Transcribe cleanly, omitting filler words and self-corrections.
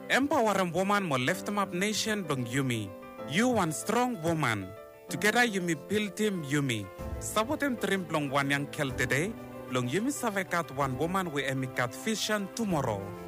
Empowering woman mo lift up nation bong Yumi. You one strong woman. Together Yumi build team Yumi. Sabotem trim blong one yang kel today. Blong Yumi savekat one woman we emikat vision tomorrow.